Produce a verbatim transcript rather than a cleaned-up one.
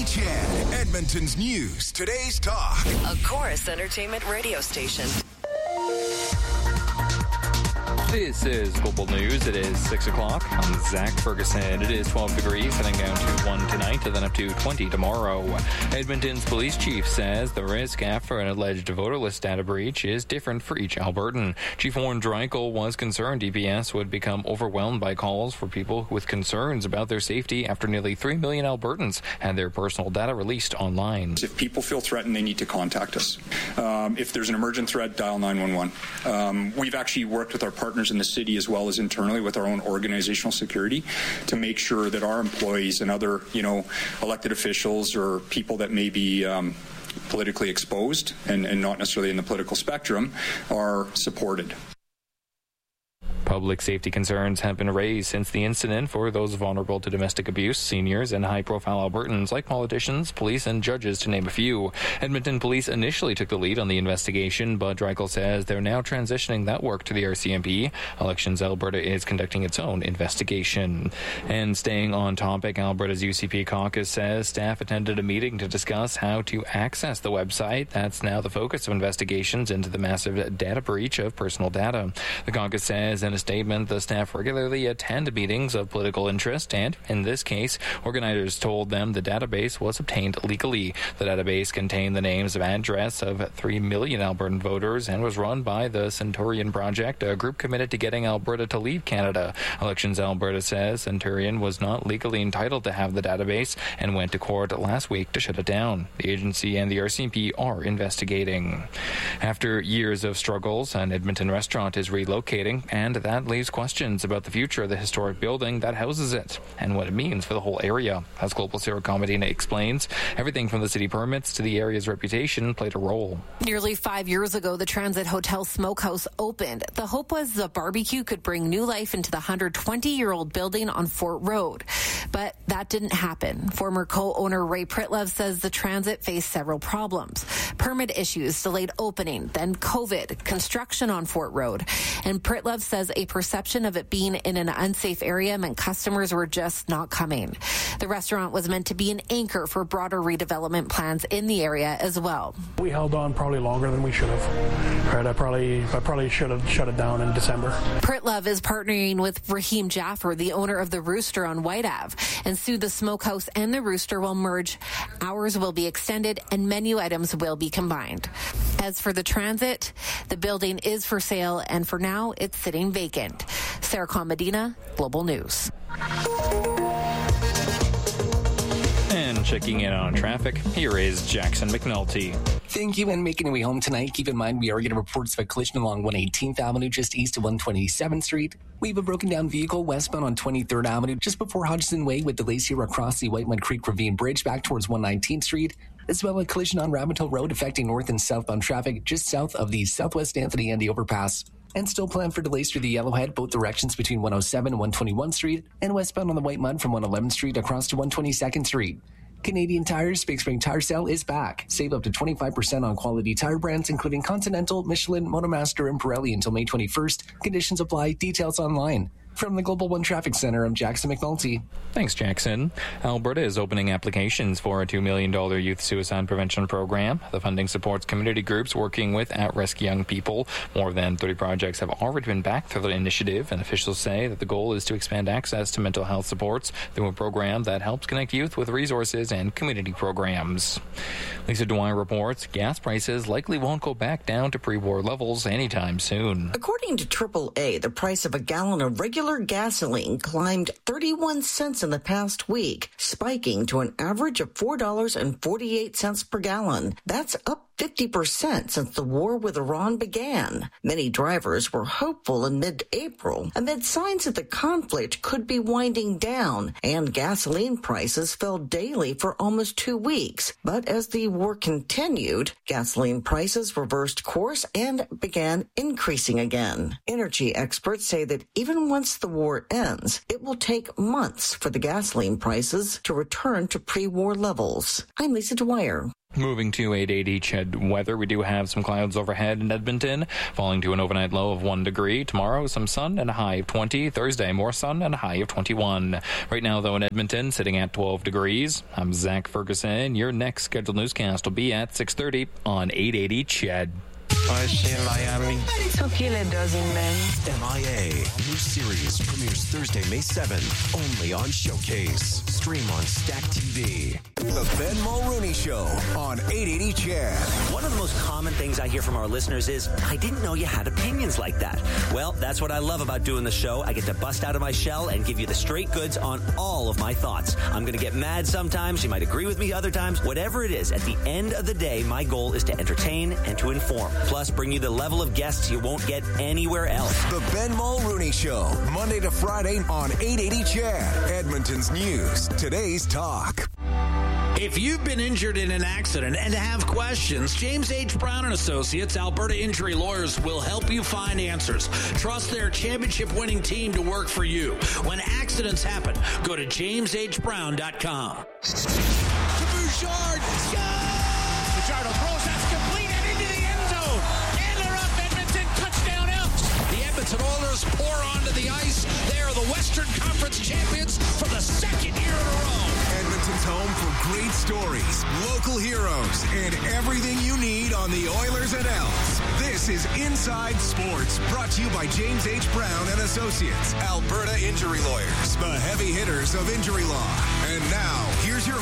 H N, Edmonton's news, today's talk. A Chorus Entertainment radio station. This is Global News. It is six o'clock. I'm Zach Ferguson. It is twelve degrees, heading down to one tonight and then up to twenty tomorrow. Edmonton's police chief says the risk after an alleged voter list data breach is different for each Albertan. Chief Warren Dreichel was concerned D P S would become overwhelmed by calls for people with concerns about their safety after nearly three million Albertans had their personal data released online. If people feel threatened, they need to contact us. Um, if there's an emergent threat, dial nine one one. Um, we've actually worked with our partners in the city as well as internally with our own organizational security to make sure that our employees and other, you know, elected officials or people that may be um, politically exposed and, and not necessarily in the political spectrum are supported. Public safety concerns have been raised since the incident for those vulnerable to domestic abuse, seniors, and high-profile Albertans like politicians, police, and judges, to name a few. Edmonton Police initially took the lead on the investigation, but Dreichel says they're now transitioning that work to the R C M P. Elections Alberta is conducting its own investigation. And staying on topic, Alberta's U C P caucus says staff attended a meeting to discuss how to access the website. That's now the focus of investigations into the massive data breach of personal data. The caucus says in a statement, the staff regularly attend meetings of political interest, and in this case, organizers told them the database was obtained legally. The database contained the names of address of three million Albertan voters and was run by the Centurion Project, a group committed to getting Alberta to leave Canada. Elections Alberta says Centurion was not legally entitled to have the database and went to court last week to shut it down. The agency and the R C M P are investigating. After years of struggles, an Edmonton restaurant is relocating, and that leaves questions about the future of the historic building that houses it and what it means for the whole area. As Global Sarah Comadina explains, everything from the city permits to the area's reputation played a role. Nearly five years ago, the Transit Hotel Smokehouse opened. The hope was the barbecue could bring new life into the one hundred twenty-year-old building on Fort Road. But that didn't happen. Former co-owner Ray Pritlove says the Transit faced several problems. Permit issues delayed opening, then COVID, construction on Fort Road. And Pritlove says a perception of it being in an unsafe area meant customers were just not coming. The restaurant was meant to be an anchor for broader redevelopment plans in the area as well. We held on probably longer than we should have. Right, I probably I probably should have shut it down in December. Pritlove is partnering with Raheem Jaffer, the owner of the Rooster on White Ave, and sued the Smokehouse and the Rooster will merge. Hours will be extended and menu items will be combined. As for the Transit, the building is for sale, and for now, it's sitting vacant. Sarah Comadina, Global News. And checking in on traffic, here is Jackson McNulty. Thank you, and making your way home tonight. Keep in mind we are getting reports of a collision along one eighteenth Avenue just east of one twenty-seventh Street. We have a broken down vehicle westbound on twenty-third Avenue just before Hodgson Way with delays here across the White Mud Creek Ravine Bridge back towards one nineteenth Street. As well, a collision on Rabbit Hill Road affecting north and southbound traffic just south of the Southwest Anthony and the overpass. And still plan for delays through the Yellowhead, both directions between one oh seven and one twenty-one Street, and westbound on the White Mud from one eleventh Street across to one twenty-second Street. Canadian Tire's Big Spring Tire Sale is back. Save up to twenty-five percent on quality tire brands, including Continental, Michelin, Motomaster, and Pirelli until May twenty-first. Conditions apply. Details online. From the Global One Traffic Center, I'm Jackson McNulty. Thanks, Jackson. Alberta is opening applications for a two million dollars youth suicide prevention program. The funding supports community groups working with at-risk young people. More than thirty projects have already been backed through the initiative, and officials say that the goal is to expand access to mental health supports through a program that helps connect youth with resources and community programs. Lisa Dwyer reports gas prices likely won't go back down to pre-war levels anytime soon. According to triple A, the price of a gallon of regular gasoline climbed thirty-one cents in the past week, spiking to an average of four dollars and forty-eight cents per gallon. That's up fifty percent since the war with Iran began. Many drivers were hopeful in mid-April amid signs that the conflict could be winding down, and gasoline prices fell daily for almost two weeks. But as the war continued, gasoline prices reversed course and began increasing again. Energy experts say that even once the war ends, it will take months for the gasoline prices to return to pre-war levels. I'm Lisa Dwyer. Moving to eight eighty C H E D weather, we do have some clouds overhead in Edmonton, falling to an overnight low of one degree. Tomorrow, some sun and a high of twenty. Thursday, more sun and a high of twenty-one. Right now, though, in Edmonton, sitting at twelve degrees. I'm Zach Ferguson. Your next scheduled newscast will be at six thirty on eight eighty C H E D. I see in Miami. Took you a dozen men. M I A. New series premieres Thursday, May seventh. Only on Showcase. Stream on Stack T V. The Ben Mulrooney Show on eight eighty C H E D. One of the most common things I hear from our listeners is, I didn't know you had opinions like that. Well, that's what I love about doing the show. I get to bust out of my shell and give you the straight goods on all of my thoughts. I'm going to get mad sometimes. You might agree with me other times. Whatever it is, at the end of the day, my goal is to entertain and to inform. Plus, bring you the level of guests you won't get anywhere else. The Ben Mulrooney Show, Monday to Friday on eight eighty C H E D. Edmonton's news, today's talk. If you've been injured in an accident and have questions, James H. Brown and Associates, Alberta Injury Lawyers, will help you find answers. Trust their championship-winning team to work for you. When accidents happen, go to james h brown dot com. To Bouchard, Bouchard throws, that's complete and into the end zone. And they're up, Edmonton, touchdown Elks. The Edmonton Oilers pour onto the ice. They are the Western Conference champions for the second year in a row. Edmonton's home for great stories, local heroes, and everything you need on the Oilers and Elks. This is Inside Sports, brought to you by James H. Brown and Associates, Alberta Injury Lawyers, the heavy hitters of injury law. And now, here's your